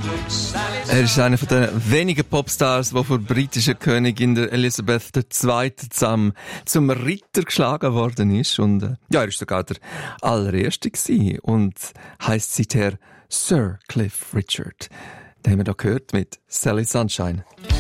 Er ist einer von den wenigen Popstars, der von der britischen Königin der Elizabeth II. Zusammen zum Ritter geschlagen worden ist. Und ja, er ist sogar der allererste gewesen und heisst seither Sir Cliff Richard. Den haben wir da gehört mit Sally Sunshine.